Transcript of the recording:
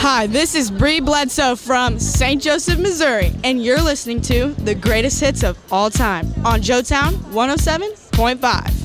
Hi, this is Bree Bledsoe from St. Joseph, Missouri, and you're listening to the greatest hits of all time on Joetown 107.5.